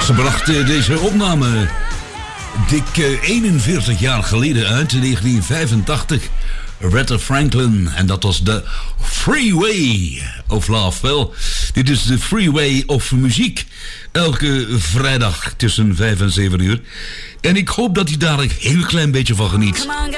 Ze bracht deze opname dik 41 jaar geleden uit, in 1985. Aretha Franklin, en dat was de Freeway of Love. Wel, dit is de Freeway of muziek. Elke vrijdag tussen 5 en 7 uur. En ik hoop dat u daar een heel klein beetje van geniet.